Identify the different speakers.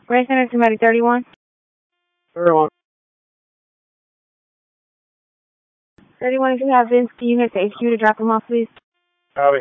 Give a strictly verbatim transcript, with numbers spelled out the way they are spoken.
Speaker 1: Grand Center to Medic thirty-one.
Speaker 2: thirty-one.
Speaker 1: thirty-one, if you have Vince, can you hit the H Q to drop him off, please?